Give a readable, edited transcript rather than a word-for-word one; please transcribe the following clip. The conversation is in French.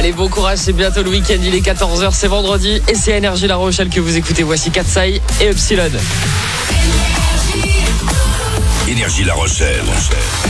Allez, bon courage, c'est bientôt le week-end, il est 14h, c'est vendredi et c'est Énergie La Rochelle que vous écoutez. Voici Katsai et Epsilon. Énergie La Rochelle.